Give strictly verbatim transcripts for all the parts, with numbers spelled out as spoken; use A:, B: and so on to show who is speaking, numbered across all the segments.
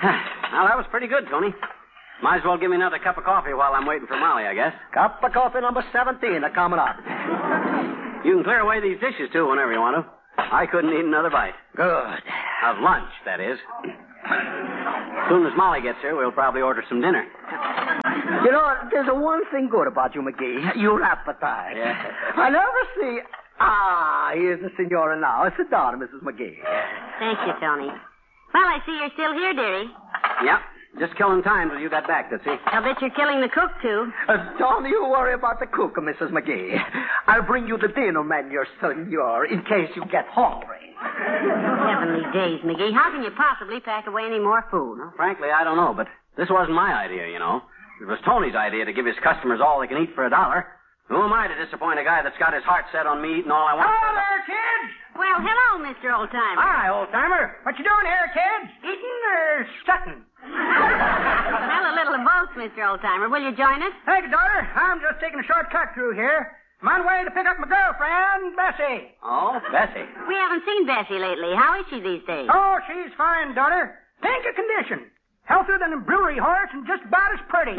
A: Well, that was pretty good, Tony. Might as well give me another cup of coffee while I'm waiting for Molly, I guess.
B: Cup of coffee number seventeen, a coming up.
A: You can clear away these dishes, too, whenever you want to. I couldn't eat another bite.
B: Good.
A: Of lunch, that is. As soon as Molly gets here, we'll probably order some dinner.
B: You know, there's a one thing good about you, McGee. Your appetite.
A: Yeah.
B: I never see... Ah, here's the senora now. Sit down, Missus McGee.
C: Thank you, Tony. Well, I see you're still here, dearie.
A: Yep. Just killing time till you got back, Tootsie.
C: I'll bet you're killing the cook, too.
B: Uh, don't you worry about the cook, Missus McGee. I'll bring you the dinner menu, senor, in case you get hungry.
C: Heavenly days, McGee. How can you possibly pack away any more food?
A: Well, frankly, I don't know, but this wasn't my idea, you know. It was Tony's idea to give his customers all they can eat for a dollar. Who am I to disappoint a guy that's got his heart set on me eating all I want?
D: Hello there, kids.
C: Well, hello, Mister Oldtimer.
D: Hi, old-timer. What you doing here, kids? Eating or strutting?
C: Well, a little of both, Mister Oldtimer. Will you join us?
D: Thank you, daughter. I'm just taking a short cut through here. I'm on way to pick up my girlfriend, Bessie.
A: Oh, Bessie.
C: We haven't seen Bessie lately. How is she these days?
D: Oh, she's fine, daughter. Pink of condition. Healthier than a brewery horse and just about as pretty.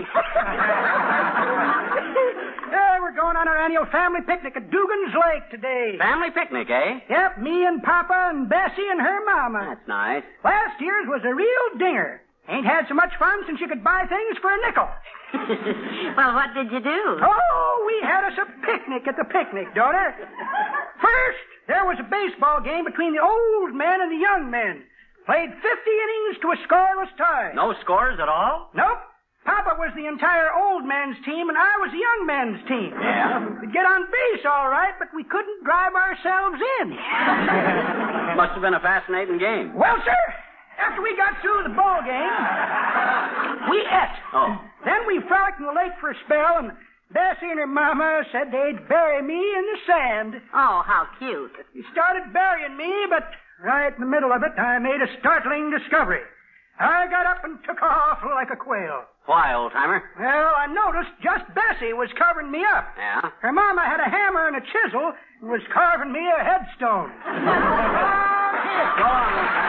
D: Yeah, we're going on our annual family picnic at Dugan's Lake today.
A: Family picnic, eh?
D: Yep, me and Papa and Bessie and her mama.
A: That's nice.
D: Last year's was a real dinger. Ain't had so much fun since you could buy things for a nickel.
C: Well, what did you do?
D: Oh, we had us a picnic at the picnic, daughter. First, there was a baseball game between the old men and the young men. Played fifty innings to a scoreless tie.
A: No scores at all?
D: Nope. Papa was the entire old men's team, and I was the young men's team.
A: Yeah?
D: We'd get on base all right, but we couldn't drive ourselves in.
A: Must have been a fascinating game.
D: Well, sir, after we got through the ball game, we ate.
A: Oh.
D: Then we frolicked in the lake for a spell, and Bessie and her mama said they'd bury me in the sand.
C: Oh, how cute.
D: They started burying me, but right in the middle of it, I made a startling discovery. I got up and took off like a quail.
A: Why, old-timer?
D: Well, I noticed just Bessie was covering me up.
A: Yeah?
D: Her mama had a hammer and a chisel and was carving me a headstone.
A: Go on.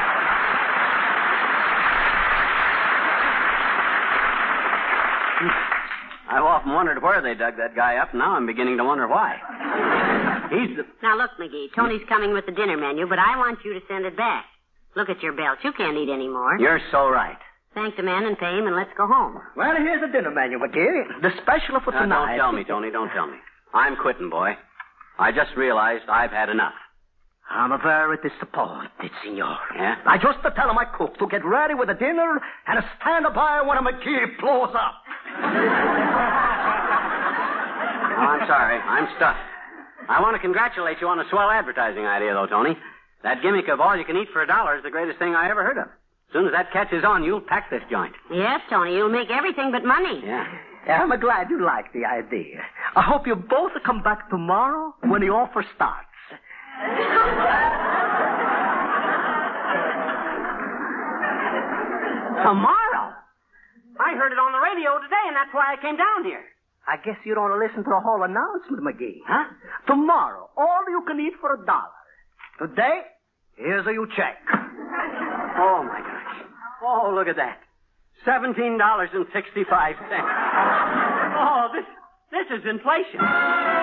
A: I've often wondered where they dug that guy up, and now I'm beginning to wonder why. He's the...
C: Now, look, McGee, Tony's coming with the dinner menu, but I want you to send it back. Look at your belt. You can't eat any more.
A: You're so right.
C: Thank the man and pay him, and let's go home.
B: Well, here's the dinner menu, McGee. The special for
A: Now,
B: tonight.
A: don't tell me, Tony. Don't tell me. I'm quitting, boy. I just realized I've had enough.
B: I'm very disappointed, senor.
A: Yeah?
B: I just to tell my cook to get ready with the dinner and to stand by when McGee blows up.
A: Oh, I'm sorry. I'm stuffed. I want to congratulate you on a swell advertising idea, though, Tony. That gimmick of all you can eat for a dollar is the greatest thing I ever heard of. As soon as that catches on, you'll pack this joint.
C: Yes, Tony, you'll make everything but money.
A: Yeah.
B: I'm glad you like the idea. I hope you both come back tomorrow when the offer starts.
D: Tomorrow? I heard it on the radio today, and that's why I came down here.
B: I guess you don't listen to the whole announcement, McGee.
D: Huh?
B: Tomorrow, all you can eat for a dollar. Today, here's a you check.
A: Oh, my gosh. Oh, look at that. Seventeen dollars and sixty-five cents. Oh, this, this is inflation.